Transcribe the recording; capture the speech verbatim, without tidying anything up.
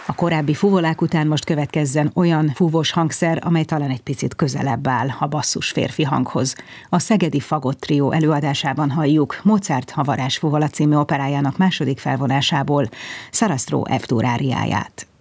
A korábbi fuvolák után most következzen olyan fúvós hangszer, amely talán egy picit közelebb áll a basszus férfi hanghoz. A Szegedi Fagott Trió előadásában halljuk Mozart A varázsfuvola című operájának második felvonásából Sarastro F-dur áriáját.